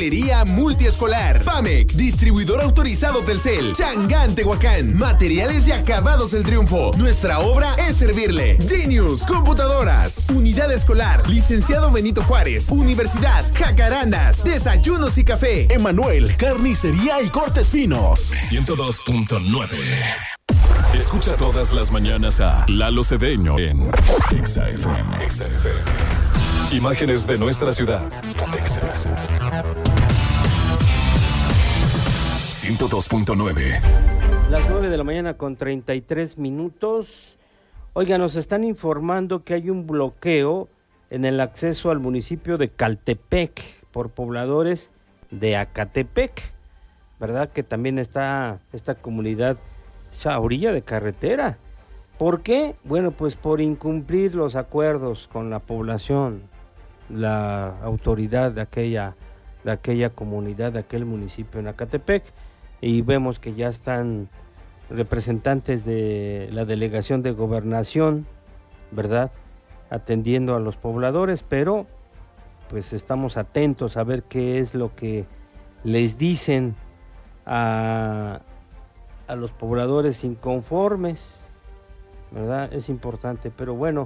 Papelería multiescolar. PAMEC, distribuidor autorizado Telcel. Changán, Tehuacán. Materiales y acabados El Triunfo. Nuestra obra es servirle. Genius, computadoras. Unidad escolar. Licenciado Benito Juárez. Universidad Jacarandas. Desayunos y café. Emanuel, carnicería y cortes finos. 102.9. Escucha todas las mañanas a Lalo Cedeño en Exa FM. Imágenes de nuestra ciudad. Texas. 102.9. Las 9 de la mañana con 33 minutos. Oiga, nos están informando que hay un bloqueo en el acceso al municipio de Caltepec por pobladores de Acatepec, ¿verdad? Que también está esta comunidad a orilla de carretera. ¿Por qué? Bueno, pues por incumplir los acuerdos con la población, la autoridad de aquella comunidad, de aquel municipio en Acatepec, y vemos que ya están representantes de la delegación de gobernación, ¿verdad?, atendiendo a los pobladores, pero pues estamos atentos a ver qué es lo que les dicen a los pobladores inconformes, ¿verdad? Es importante, pero bueno,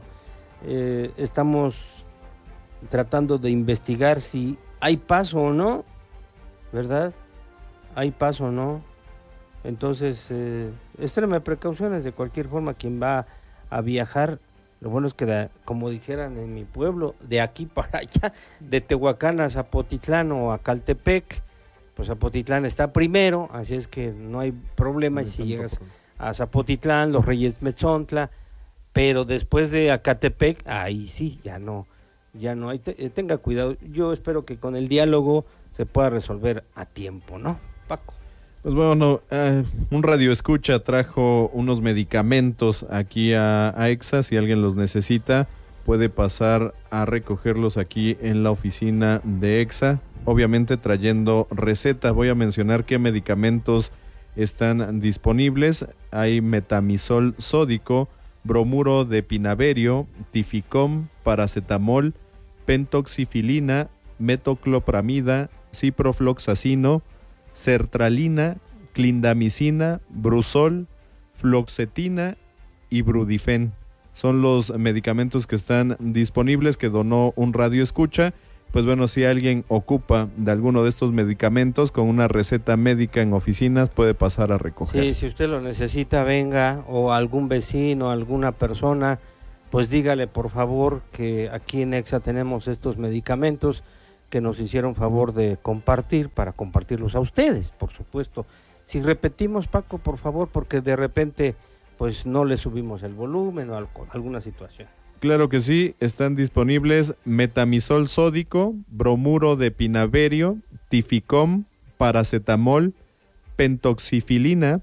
estamos tratando de investigar si hay paso o no, ¿verdad? Hay paso o no. Entonces, extreme precauciones de cualquier forma. Quien va a viajar, lo bueno es que, como dijeran en mi pueblo, de aquí para allá, de Tehuacán a Zapotitlán o a Caltepec, pues Zapotitlán está primero, así es que no hay problema si llegas a Zapotitlán, Los Reyes Metzontla, pero después de Acatepec, ahí sí, ya no hay, tenga cuidado. Yo espero que con el diálogo se pueda resolver a tiempo, ¿no, Paco? Pues bueno, un radioescucha trajo unos medicamentos aquí a EXA. Si alguien los necesita, puede pasar a recogerlos aquí en la oficina de EXA, obviamente trayendo receta. Voy a mencionar qué medicamentos están disponibles. Hay metamizol sódico, bromuro de pinaverio, tificom, paracetamol, pentoxifilina, metoclopramida, ciprofloxacino, sertralina, clindamicina, brusol, floxetina y brudifen. Son los medicamentos que están disponibles, que donó un radioescucha. Pues bueno, si alguien ocupa de alguno de estos medicamentos con una receta médica en oficinas, puede pasar a recoger. Sí, si usted lo necesita, venga, o algún vecino, alguna persona, pues dígale por favor que aquí en EXA tenemos estos medicamentos que nos hicieron favor de compartir, para compartirlos a ustedes, por supuesto. Si repetimos, Paco, por favor, porque de repente pues no le subimos el volumen o alguna situación. Claro que sí, están disponibles metamizol sódico, bromuro de pinaverio, tificom, paracetamol, pentoxifilina,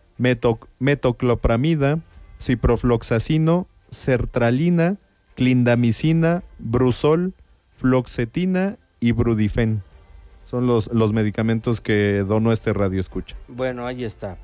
metoclopramida, ciprofloxacino, sertralina, clindamicina, brusol, floxetina y brudifen. Son los medicamentos que donó este radioescucha. Bueno, ahí está.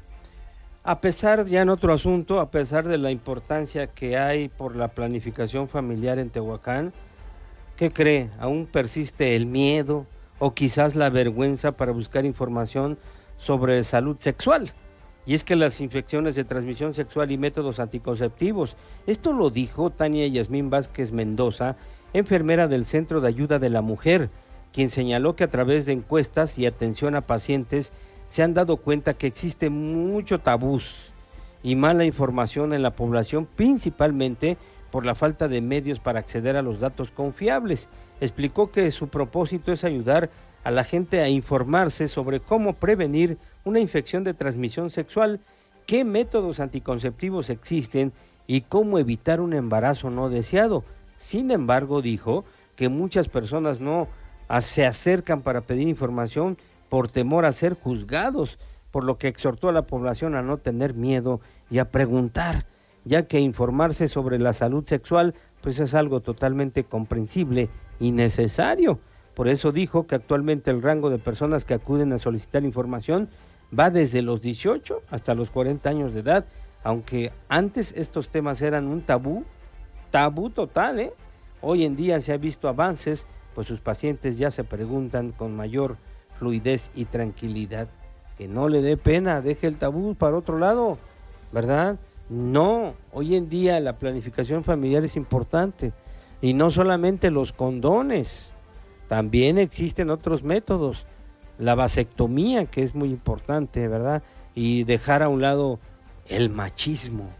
A pesar, ya en otro asunto, a pesar de la importancia que hay por la planificación familiar en Tehuacán, ¿qué cree? Aún persiste el miedo o quizás la vergüenza para buscar información sobre salud sexual. Y es que las infecciones de transmisión sexual y métodos anticonceptivos, esto lo dijo Tania Yasmín Vázquez Mendoza, enfermera del Centro de Ayuda de la Mujer, quien señaló que a través de encuestas y atención a pacientes se han dado cuenta que existe mucho tabús y mala información en la población, principalmente por la falta de medios para acceder a los datos confiables. Explicó que su propósito es ayudar a la gente a informarse sobre cómo prevenir una infección de transmisión sexual, qué métodos anticonceptivos existen y cómo evitar un embarazo no deseado. Sin embargo, dijo que muchas personas no se acercan para pedir información por temor a ser juzgados, por lo que exhortó a la población a no tener miedo y a preguntar, ya que informarse sobre la salud sexual pues es algo totalmente comprensible y necesario. Por eso dijo que actualmente el rango de personas que acuden a solicitar información va desde los 18 hasta los 40 años de edad, aunque antes estos temas eran un tabú total, Hoy en día se ha visto avances, pues sus pacientes ya se preguntan con mayor fluidez y tranquilidad. Que no le dé pena, deje el tabú para otro lado, ¿verdad? No, hoy en día la planificación familiar es importante, y no solamente los condones, también existen otros métodos, la vasectomía, que es muy importante, ¿verdad? Y dejar a un lado el machismo.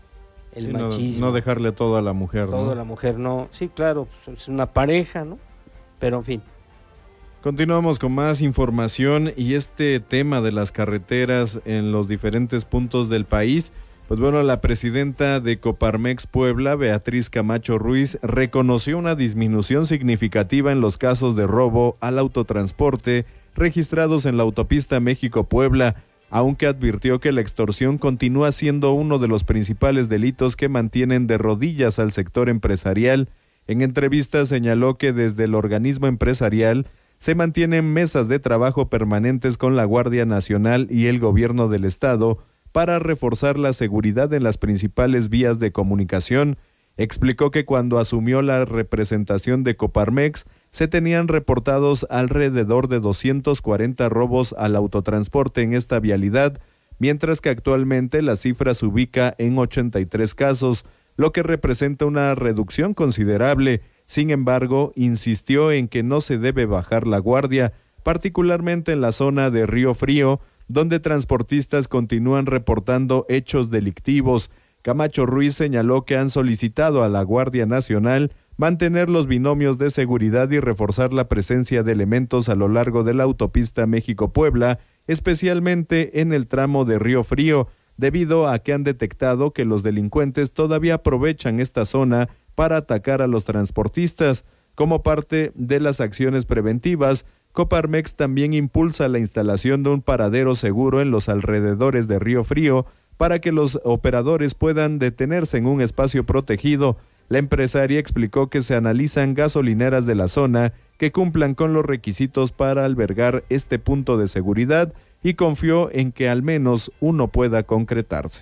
No dejarle todo a la mujer, todo ¿no? a la mujer, no. Sí, claro, pues es una pareja, ¿no? Pero en fin. Continuamos con más información y este tema de las carreteras en los diferentes puntos del país. Pues bueno, la presidenta de Coparmex Puebla, Beatriz Camacho Ruiz, reconoció una disminución significativa en los casos de robo al autotransporte registrados en la autopista México-Puebla, aunque advirtió que la extorsión continúa siendo uno de los principales delitos que mantienen de rodillas al sector empresarial. En entrevista señaló que desde el organismo empresarial se mantienen mesas de trabajo permanentes con la Guardia Nacional y el gobierno del estado para reforzar la seguridad en las principales vías de comunicación. Explicó que cuando asumió la representación de Coparmex, se tenían reportados alrededor de 240 robos al autotransporte en esta vialidad, mientras que actualmente la cifra se ubica en 83 casos, lo que representa una reducción considerable. Sin embargo, insistió en que no se debe bajar la guardia, particularmente en la zona de Río Frío, donde transportistas continúan reportando hechos delictivos. Camacho Ruiz señaló que han solicitado a la Guardia Nacional mantener los binomios de seguridad y reforzar la presencia de elementos a lo largo de la autopista México-Puebla, especialmente en el tramo de Río Frío, debido a que han detectado que los delincuentes todavía aprovechan esta zona para atacar a los transportistas. Como parte de las acciones preventivas, Coparmex también impulsa la instalación de un paradero seguro en los alrededores de Río Frío para que los operadores puedan detenerse en un espacio protegido. La empresaria explicó que se analizan gasolineras de la zona que cumplan con los requisitos para albergar este punto de seguridad y confió en que al menos uno pueda concretarse.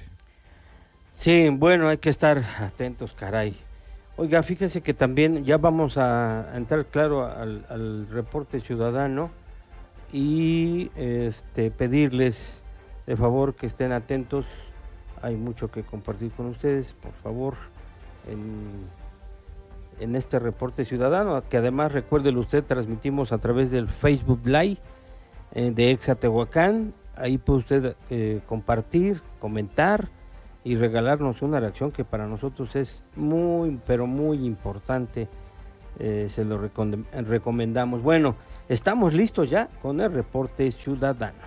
Sí, bueno, hay que estar atentos, caray. Oiga, fíjese que también ya vamos a entrar, claro, al reporte ciudadano y pedirles de favor que estén atentos. Hay mucho que compartir con ustedes, por favor, en este reporte ciudadano, que además, recuérdelo usted, transmitimos a través del Facebook Live de Exa Tehuacán. Ahí puede usted compartir, comentar y regalarnos una reacción que para nosotros es muy, pero muy importante. Se lo recomendamos. Bueno, estamos listos ya con el reporte ciudadano.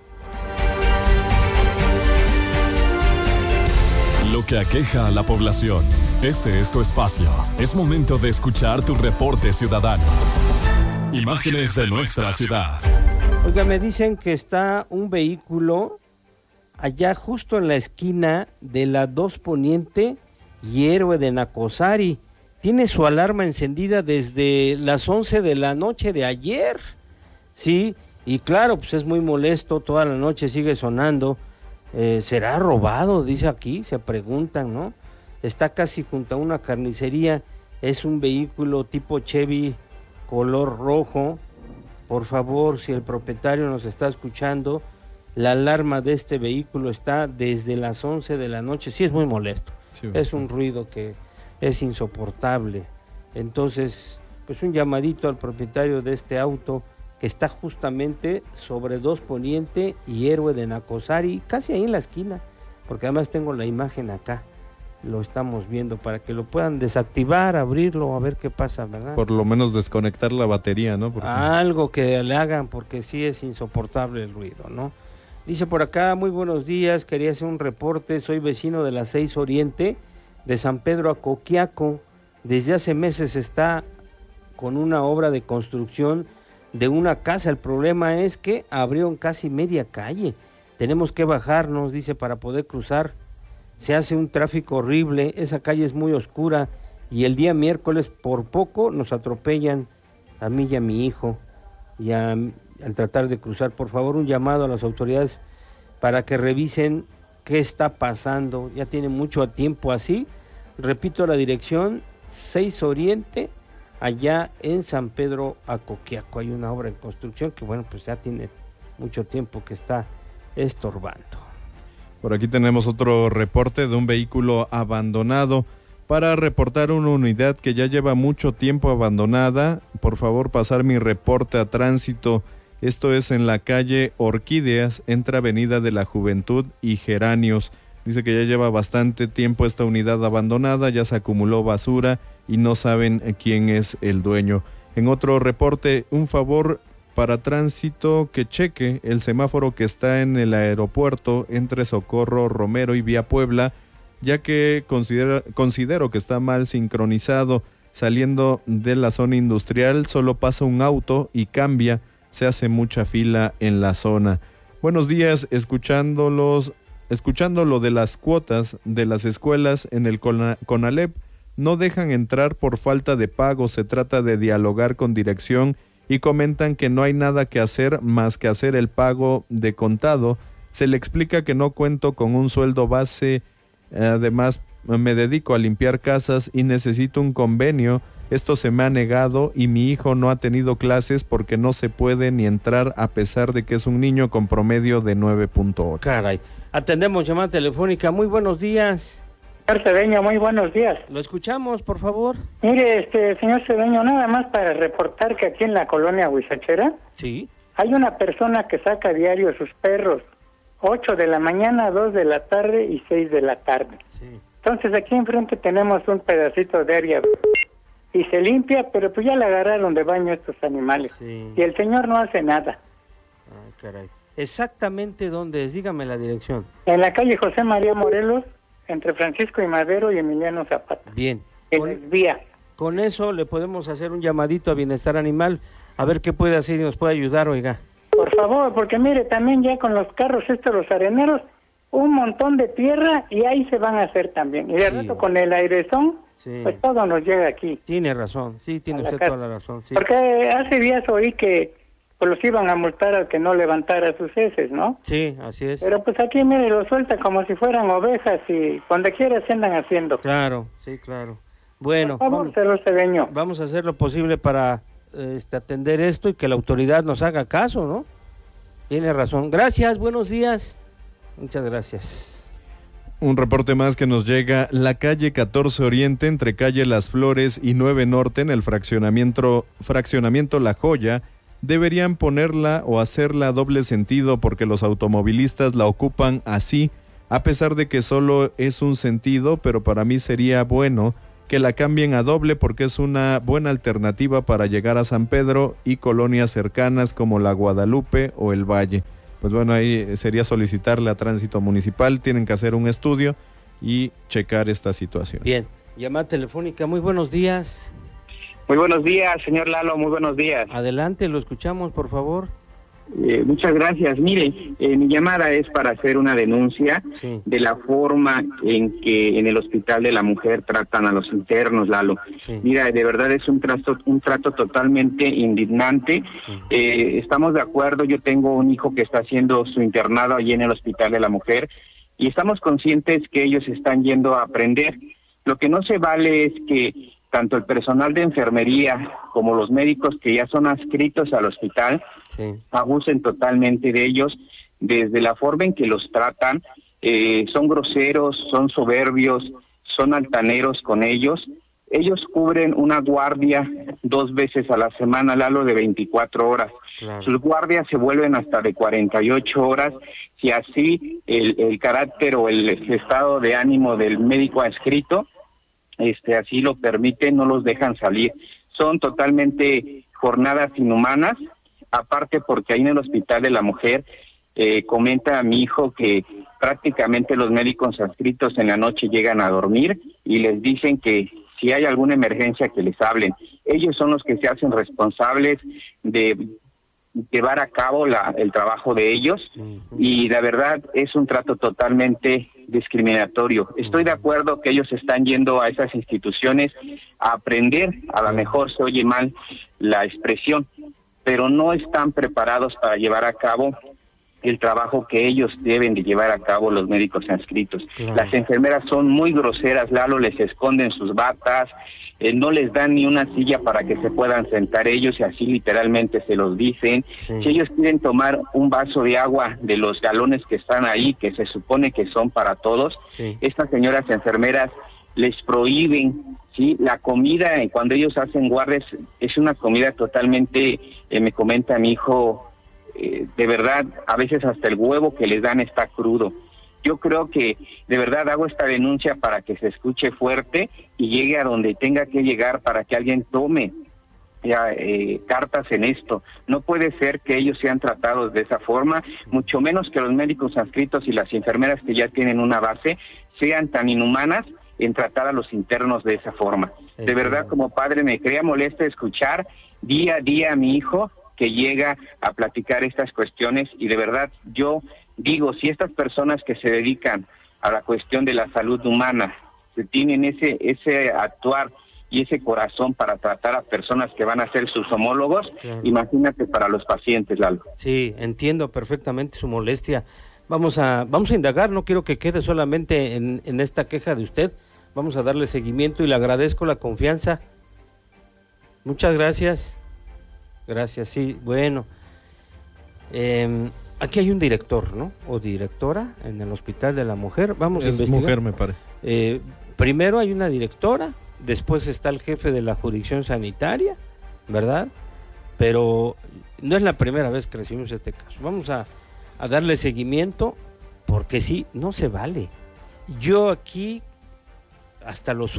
Lo que aqueja a la población. Este es tu espacio. Es momento de escuchar tu reporte ciudadano. Imágenes de nuestra ciudad. Oiga, me dicen que está un vehículo allá justo en la esquina de la 2 Poniente y Héroe de Nacosari. Tiene su alarma encendida desde las 11 de la noche de ayer. Sí, y claro, pues es muy molesto, toda la noche sigue sonando. ¿Será robado? Dice aquí, se preguntan, ¿no? Está casi junto a una carnicería, es un vehículo tipo Chevy color rojo. Por favor, si el propietario nos está escuchando, la alarma de este vehículo está desde las 11 de la noche, sí es muy molesto, sí, es un ruido que es insoportable. Entonces, pues un llamadito al propietario de este auto, que está justamente sobre 2 Poniente y Héroe de Nacosari, casi ahí en la esquina, porque además tengo la imagen acá, lo estamos viendo, para que lo puedan desactivar, abrirlo, a ver qué pasa, ¿verdad? Por lo menos desconectar la batería, ¿no? Porque... algo que le hagan, porque sí es insoportable el ruido, ¿no? Dice por acá, muy buenos días, quería hacer un reporte, soy vecino de la 6 Oriente, de San Pedro a Coquiaco. Desde hace meses está con una obra de construcción de una casa. El problema es que abrieron casi media calle. Tenemos que bajarnos, dice, para poder cruzar. Se hace un tráfico horrible, esa calle es muy oscura y el día miércoles por poco nos atropellan a mí y a mi hijo. Y al tratar de cruzar, por favor, un llamado a las autoridades para que revisen qué está pasando. Ya tiene mucho tiempo así. Repito la dirección, 6 Oriente, allá en San Pedro Acoquiaco. Hay una obra en construcción que, bueno, pues ya tiene mucho tiempo que está estorbando. Por aquí tenemos otro reporte de un vehículo abandonado. Para reportar una unidad que ya lleva mucho tiempo abandonada, por favor pasar mi reporte a tránsito. Esto es en la calle Orquídeas, entre Avenida de la Juventud y Geranios. Dice que ya lleva bastante tiempo esta unidad abandonada, ya se acumuló basura y no saben quién es el dueño. En otro reporte, un favor para tránsito que cheque el semáforo que está en el aeropuerto entre Socorro Romero y Vía Puebla, ya que considero que está mal sincronizado. Saliendo de la zona industrial solo pasa un auto y cambia, se hace mucha fila en la zona. Buenos días, escuchando lo de las cuotas de las escuelas en el CONALEP, no dejan entrar por falta de pago, se trata de dialogar con dirección y comentan que no hay nada que hacer más que hacer el pago de contado. Se le explica que no cuento con un sueldo base, además me dedico a limpiar casas y necesito un convenio. Esto se me ha negado y mi hijo no ha tenido clases porque no se puede ni entrar a pesar de que es un niño con promedio de 9.8. Caray, atendemos llamada telefónica. Muy buenos días. Señor Cedeño, muy buenos días. Lo escuchamos, por favor. Mire, señor Cedeño, nada más para reportar que aquí en la colonia Huizachera Sí. hay una persona que saca diario sus perros, 8 de la mañana, 2 de la tarde y 6 de la tarde. Sí. Entonces aquí enfrente tenemos un pedacito de área y se limpia, pero pues ya le agarraron de baño a estos animales. Sí. Y el señor no hace nada. Ay, caray. Exactamente dónde es, dígame la dirección. En la calle José María Morelos, entre Francisco y Madero y Emiliano Zapata. Bien. En desvía. Con eso le podemos hacer un llamadito a Bienestar Animal, a ver qué puede hacer y nos puede ayudar, oiga. Por favor, porque mire, también ya con los carros los areneros, un montón de tierra y ahí se van a hacer también. Y de Sí. rato con el airezón, Sí. pues todo nos llega aquí. Tiene razón, sí, tiene A la usted casa. toda la razón. Sí. Porque hace días oí que pues los iban a multar al que no levantara sus heces, ¿no? Sí, así es. Pero pues aquí, mire, lo suelta como si fueran ovejas y donde quiera se andan haciendo. Claro, sí, claro. Bueno, Por favor, señor Cedeño. vamos a hacer lo posible para atender esto y que la autoridad nos haga caso, ¿no? Tiene razón. Gracias, buenos días. Muchas gracias. Un reporte más que nos llega. La calle 14 Oriente, entre calle Las Flores y 9 Norte, en el fraccionamiento La Joya, deberían ponerla o hacerla a doble sentido porque los automovilistas la ocupan así, a pesar de que solo es un sentido, pero para mí sería bueno que la cambien a doble porque es una buena alternativa para llegar a San Pedro y colonias cercanas como la Guadalupe o el Valle. Pues bueno, ahí sería solicitarle a Tránsito Municipal, tienen que hacer un estudio y checar esta situación. Bien, llamada telefónica, muy buenos días. Muy buenos días, señor Lalo, muy buenos días. Adelante, lo escuchamos, por favor. Muchas gracias. Mire, mi llamada es para hacer una denuncia Sí. de la forma en que en el Hospital de la Mujer tratan a los internos, Lalo. Sí. Mira, de verdad es un trato totalmente indignante. Estamos de acuerdo, yo tengo un hijo que está haciendo su internado allí en el Hospital de la Mujer y estamos conscientes que ellos están yendo a aprender. Lo que no se vale es que tanto el personal de enfermería como los médicos que ya son adscritos al hospital Sí. abusen totalmente de ellos, desde la forma en que los tratan, son groseros, son soberbios, son altaneros con ellos. Ellos cubren una guardia 2 veces a la semana, Lalo, de 24 horas. Claro. Sus guardias se vuelven hasta de 48 horas, si así el carácter o el estado de ánimo del médico adscrito así lo permite, no los dejan salir. Son totalmente jornadas inhumanas, aparte porque ahí en el Hospital de la Mujer comenta a mi hijo que prácticamente los médicos adscritos en la noche llegan a dormir y les dicen que si hay alguna emergencia que les hablen. Ellos son los que se hacen responsables de llevar a cabo el trabajo de ellos y la verdad es un trato totalmente discriminatorio. Estoy de acuerdo que ellos están yendo a esas instituciones a aprender, a lo mejor se oye mal la expresión, pero no están preparados para llevar a cabo el trabajo que ellos deben de llevar a cabo, los médicos adscritos. Claro. Las enfermeras son muy groseras, Lalo, les esconden sus batas, no les dan ni una silla para que se puedan sentar ellos, y así literalmente se los dicen. Sí. Si ellos quieren tomar un vaso de agua de los galones que están ahí, que se supone que son para todos, Sí. estas señoras enfermeras les prohíben, ¿sí? La comida, cuando ellos hacen guardias, es una comida totalmente, me comenta mi hijo, de verdad, a veces hasta el huevo que les dan está crudo. Yo creo que de verdad hago esta denuncia para que se escuche fuerte y llegue a donde tenga que llegar, para que alguien tome cartas en esto. No puede ser que ellos sean tratados de esa forma, mucho menos que los médicos adscritos y las enfermeras que ya tienen una base sean tan inhumanas en tratar a los internos de esa forma. De verdad, como padre, me crea molesto escuchar día a día a mi hijo que llega a platicar estas cuestiones, y de verdad yo digo, si estas personas que se dedican a la cuestión de la salud humana tienen ese actuar y ese corazón para tratar a personas que van a ser sus homólogos, Claro. Imagínate para los pacientes, Lalo. Sí, entiendo perfectamente su molestia. Vamos a indagar, no quiero que quede solamente en esta queja de usted. Vamos a darle seguimiento y le agradezco la confianza. Muchas gracias. Gracias, sí, bueno. Aquí hay un director, ¿no? O directora en el Hospital de la Mujer. Vamos a Es investigar. mujer, me parece. Primero hay una directora, después está el jefe de la jurisdicción sanitaria, ¿verdad? Pero no es la primera vez que recibimos este caso. Vamos a darle seguimiento, porque sí, no se vale. Yo aquí hasta los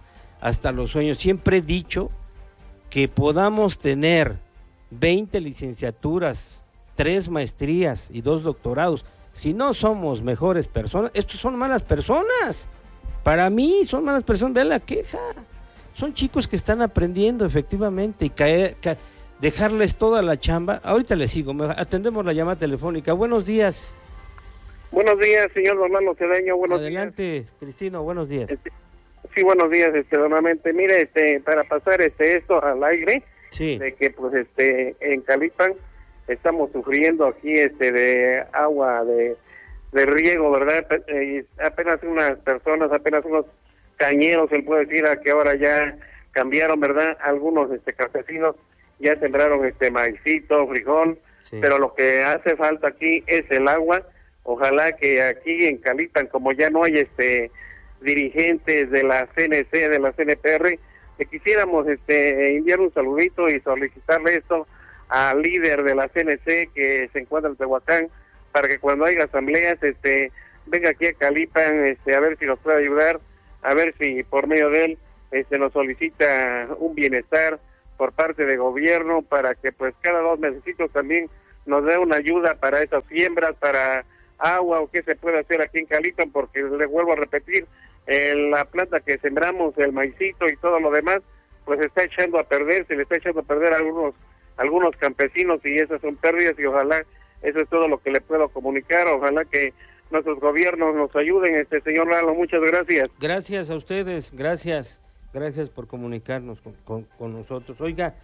sueños, siempre he dicho que podamos tener 20 licenciaturas, 3 maestrías y 2 doctorados. Si no somos mejores personas, estos son malas personas. Para mí son malas personas. Vean la queja. Son chicos que están aprendiendo efectivamente, y dejarles toda la chamba. Ahorita les sigo, atendemos la llamada telefónica. Buenos días. Buenos días, señor Donaldo Cedeño. Buenos Adelante, días. Cristino, buenos días. Sí, buenos días, nuevamente. Mire, para pasar esto al aire, Sí. de que pues en Calipan estamos sufriendo aquí de agua de riego, ¿verdad? Y apenas unas personas, apenas unos cañeros, se puede decir, a que ahora ya cambiaron, ¿verdad? Algunos campesinos ya sembraron maicito, frijol, Sí. pero lo que hace falta aquí es el agua. Ojalá que aquí en Calipan, como ya no hay dirigentes de la CNC, de la CNPR, que quisiéramos enviar un saludito y solicitarle esto al líder de la CNC que se encuentra en Tehuacán, para que cuando haya asambleas venga aquí a Calipan, a ver si nos puede ayudar, a ver si por medio de él nos solicita un bienestar por parte del gobierno, para que pues cada 2 mesecitos también nos dé una ayuda para esas siembras, para agua, o qué se puede hacer aquí en Calipan, porque le vuelvo a repetir, la planta que sembramos, el maicito y todo lo demás, pues se está echando a perder, se le está echando a perder a algunos campesinos, y esas son pérdidas, y ojalá, eso es todo lo que le puedo comunicar, ojalá que nuestros gobiernos nos ayuden, señor Lalo, muchas gracias. Gracias a ustedes, gracias por comunicarnos con nosotros. Oiga,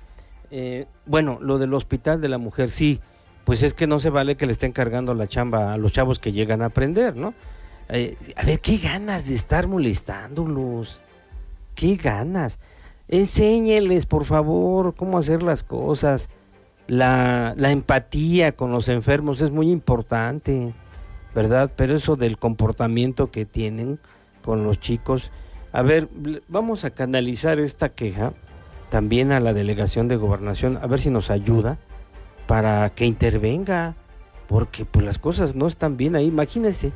bueno, lo del Hospital de la Mujer, sí, pues es que no se vale que le estén cargando la chamba a los chavos que llegan a aprender, ¿no? A ver, qué ganas de estar molestándolos, qué ganas. Enséñeles, por favor, cómo hacer las cosas. La empatía con los enfermos es muy importante, ¿verdad? Pero eso del comportamiento que tienen con los chicos. A ver, vamos a canalizar esta queja también a la Delegación de Gobernación, a ver si nos ayuda para que intervenga, porque pues las cosas no están bien ahí, imagínense.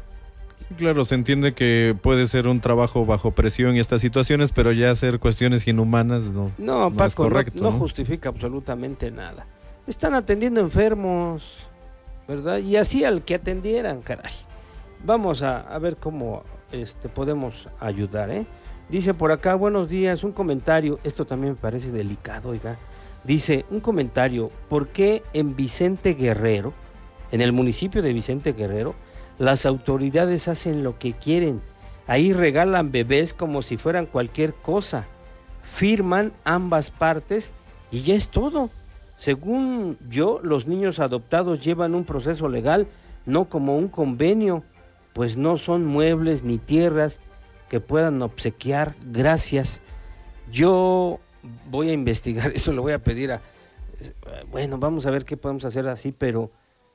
Claro, se entiende que puede ser un trabajo bajo presión y estas situaciones, pero ya hacer cuestiones inhumanas no Paco, es correcto. no justifica absolutamente nada. Están atendiendo enfermos, ¿verdad? Y así al que atendieran, caray. Vamos a ver cómo podemos ayudar, ¿eh? Dice por acá, buenos días, un comentario, esto también me parece delicado, oiga. Dice, un comentario, ¿por qué en Vicente Guerrero, en el municipio de Vicente Guerrero, las autoridades hacen lo que quieren? Ahí regalan bebés como si fueran cualquier cosa, firman ambas partes y ya es todo. Según yo, los niños adoptados llevan un proceso legal, no como un convenio, pues no son muebles ni tierras que puedan obsequiar. Gracias. Yo voy a investigar, eso lo voy a pedir a... Bueno, vamos a ver qué podemos hacer así, pero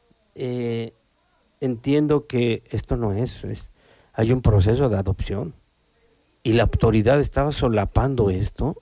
entiendo que esto no es, hay un proceso de adopción y la autoridad estaba solapando esto.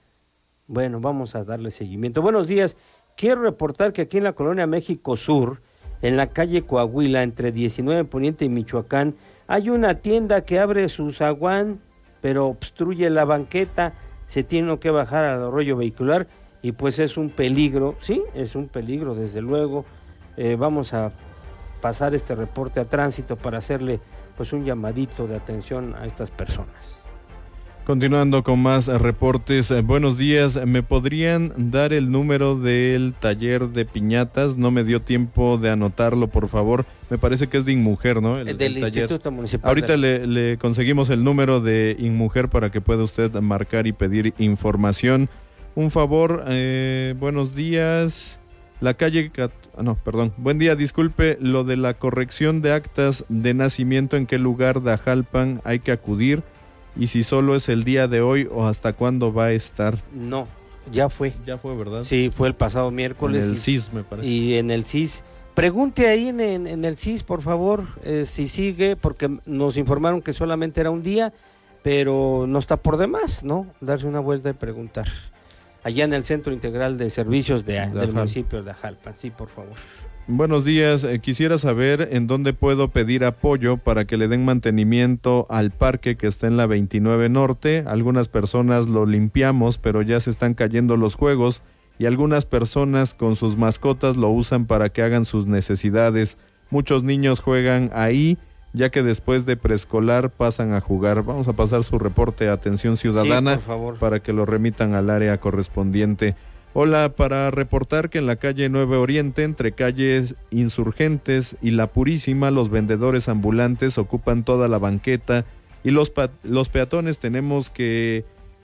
Bueno, vamos a darle seguimiento. Buenos días, quiero reportar que aquí en la colonia México Sur, en la calle Coahuila, entre 19 Poniente y Michoacán, hay una tienda que abre su zaguán, pero obstruye la banqueta, se tiene que bajar al arroyo vehicular y pues es un peligro, sí, es un peligro desde luego. Vamos a pasar este reporte a tránsito para hacerle pues un llamadito de atención a estas personas. Continuando con más reportes, buenos días, ¿me podrían dar el número del taller de piñatas? No me dio tiempo de anotarlo, por favor. Me parece que es de InMujer, ¿no? El taller. Instituto Municipal. Ahorita le conseguimos el número de InMujer para que pueda usted marcar y pedir información. Un favor, buenos días, la calle... buen día, disculpe, lo de la corrección de actas de nacimiento, ¿en qué lugar de Ajalpan hay que acudir? Y si solo es el día de hoy o hasta cuándo va a estar. No, ya fue. Ya fue, ¿verdad? Sí, fue el pasado miércoles. En el CIS, me parece. Y en el CIS. Pregunte ahí en el CIS, por favor, si sigue, porque nos informaron que solamente era un día, pero no está por demás, ¿no? Darse una vuelta y preguntar. Allá en el Centro Integral de Servicios del municipio de Ajalpan. Sí, por favor. Buenos días, quisiera saber en dónde puedo pedir apoyo para que le den mantenimiento al parque que está en la 29 Norte. Algunas personas lo limpiamos, pero ya se están cayendo los juegos y algunas personas con sus mascotas lo usan para que hagan sus necesidades. Muchos niños juegan ahí, ya que después de preescolar pasan a jugar. Vamos a pasar su reporte a Atención Ciudadana, sí, por favor, para que lo remitan al área correspondiente. Hola, para reportar que en la calle 9 Oriente, entre calles Insurgentes y La Purísima, los vendedores ambulantes ocupan toda la banqueta y los peatones tenemos que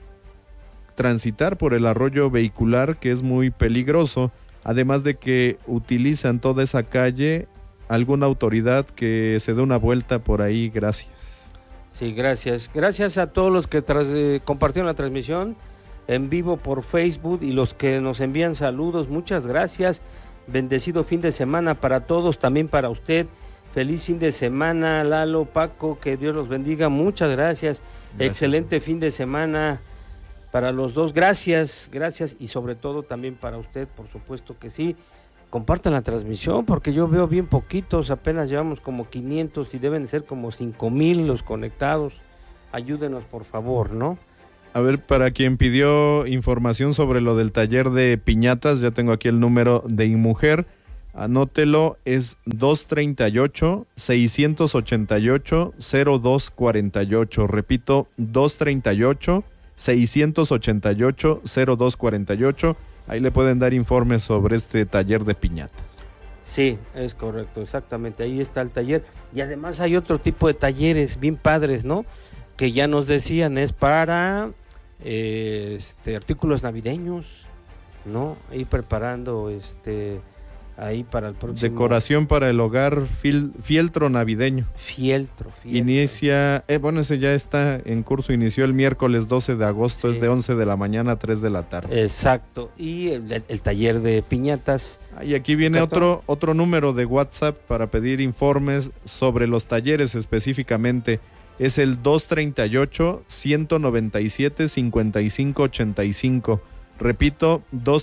transitar por el arroyo vehicular, que es muy peligroso, además de que utilizan toda esa calle. ¿Alguna autoridad que se dé una vuelta por ahí? Gracias. Sí, gracias. Gracias a todos los que compartieron la transmisión en vivo por Facebook y los que nos envían saludos, muchas gracias. Bendecido fin de semana para todos, también para usted. Feliz fin de semana, Lalo, Paco, que Dios los bendiga, muchas gracias. Excelente fin de semana para los dos, gracias y sobre todo también para usted, por supuesto que sí. Compartan la transmisión porque yo veo bien poquitos, apenas llevamos como 500 y deben ser como 5,000 los conectados. Ayúdenos por favor, ¿no? A ver, para quien pidió información sobre lo del taller de piñatas, ya tengo aquí el número de InMujer, anótelo, es 238-688-0248, repito, 238-688-0248, ahí le pueden dar informes sobre este taller de piñatas. Sí, es correcto, exactamente, ahí está el taller, y además hay otro tipo de talleres bien padres, ¿no? Que ya nos decían, es para... artículos navideños, ¿no? Ir preparando ahí para el próximo. Decoración para el hogar, fieltro navideño. Fieltro. Inicia, ese ya está en curso, inició el miércoles 12 de agosto, sí. Es de 11 de la mañana a 3 de la tarde. Exacto, y el taller de piñatas. Y aquí viene otro número de WhatsApp para pedir informes sobre los talleres específicamente. Es el 238-197-5585. Repito,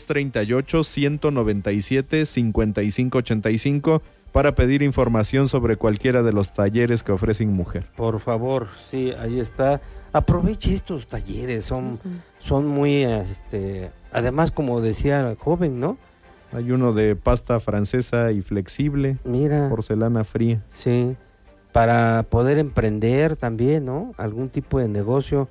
238-197-5585 para pedir información sobre cualquiera de los talleres que ofrece InMujer. Por favor, sí, ahí está. Aproveche estos talleres, son muy, además, como decía el joven, ¿no? Hay uno de pasta francesa y flexible. Mira. Porcelana fría. Sí. Para poder emprender también, ¿no? Algún tipo de negocio.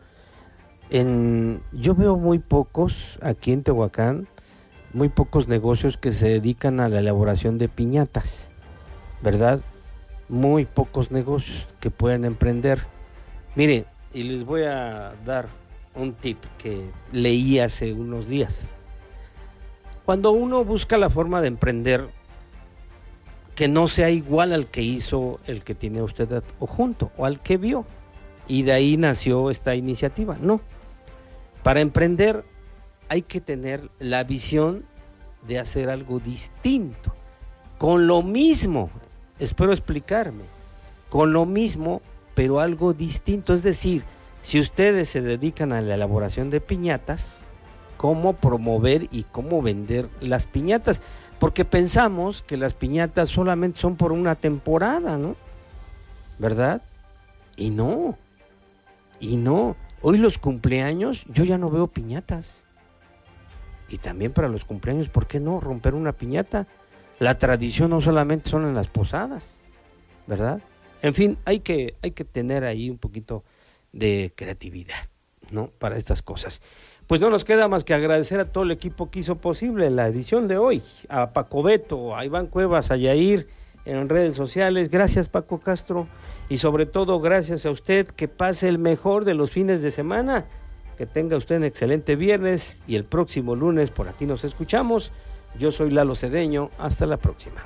Yo veo muy pocos, aquí en Tehuacán, muy pocos negocios que se dedican a la elaboración de piñatas, ¿verdad? Muy pocos negocios que pueden emprender. Mire, y les voy a dar un tip que leí hace unos días. Cuando uno busca la forma de emprender que no sea igual al que hizo el que tiene usted o junto, o al que vio, y de ahí nació esta iniciativa. No, para emprender hay que tener la visión de hacer algo distinto, con lo mismo, espero explicarme, con lo mismo, pero algo distinto. Es decir, si ustedes se dedican a la elaboración de piñatas, cómo promover y cómo vender las piñatas, porque pensamos que las piñatas solamente son por una temporada, ¿no? ¿Verdad? Y no, hoy los cumpleaños yo ya no veo piñatas, y también para los cumpleaños, ¿por qué no romper una piñata? La tradición no solamente son en las posadas, ¿verdad? En fin, hay que tener ahí un poquito de creatividad, ¿no? Para estas cosas. Pues no nos queda más que agradecer a todo el equipo que hizo posible la edición de hoy, a Paco Beto, a Iván Cuevas, a Yair en redes sociales. Gracias, Paco Castro, y sobre todo gracias a usted. Que pase el mejor de los fines de semana, que tenga usted un excelente viernes, y el próximo lunes por aquí nos escuchamos. Yo soy Lalo Cedeño, hasta la próxima.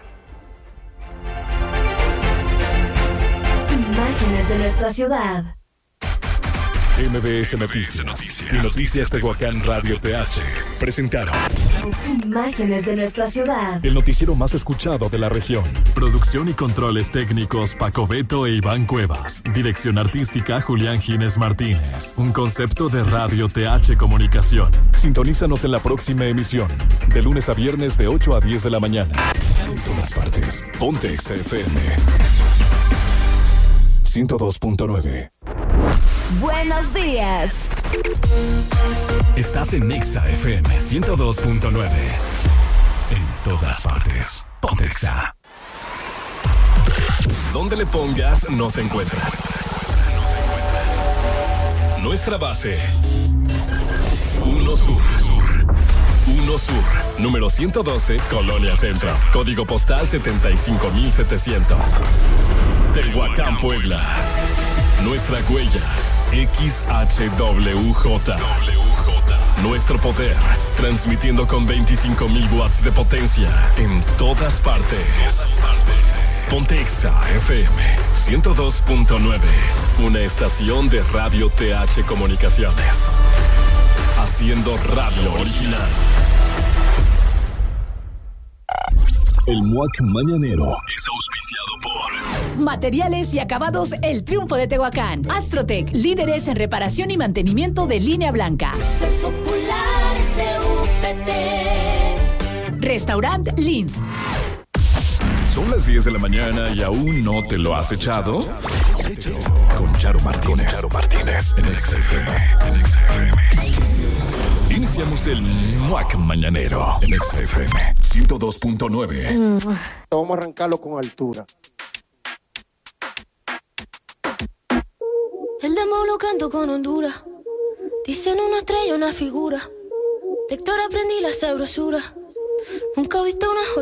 Imágenes de nuestra ciudad. MBS Noticias y Noticias Tehuacán Radio TH presentaron Imágenes de nuestra ciudad. el noticiero más escuchado de la región. Producción y controles técnicos Paco Beto e Iván Cuevas. Dirección artística Julián Gines Martínez. Un concepto de Radio TH Comunicación. Sintonízanos en la próxima emisión, de lunes a viernes de 8 a 10 de la mañana. En todas partes. Ponte Exa FM 102.9. Buenos días. Estás en Exa FM 102.9. En todas partes. Ponte Exa. Donde le pongas, nos encuentras. Nuestra base. 1 Sur. 1 Sur. Número 112, Colonia Centro. Código postal 75700. Tehuacán, Puebla. Nuestra huella. XHWJ. Nuestro poder, transmitiendo con 25,000 watts de potencia en todas partes. Ponte Exa FM 102.9, una estación de Radio TH Comunicaciones, haciendo radio original. El MUAC Mañanero es auspiciado por Materiales y Acabados El Triunfo de Tehuacán. Astrotec, líderes en reparación y mantenimiento de línea blanca. Popular CUPT. Restaurant Lins. Son las 10 de la mañana y aún no te lo has echado. Con Charo Martínez. En Exa FM. Iniciamos el MUAC Mañanero en Exa FM 102.9. Vamos a arrancarlo con altura. El demo lo canto con Honduras. Dicen una estrella, una figura. De Héctor aprendí la sabrosura. Nunca he visto una joya.